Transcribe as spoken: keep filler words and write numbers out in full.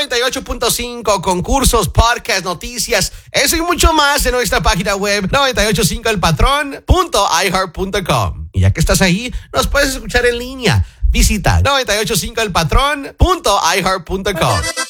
noventa y ocho punto cinco, concursos, podcasts, noticias, eso y mucho más en nuestra página web noventa y ocho punto cinco el patrón punto i heart punto com. Y ya que estás ahí, nos puedes escuchar en línea. Visita noventa y ocho punto cinco el patrón punto i heart punto com.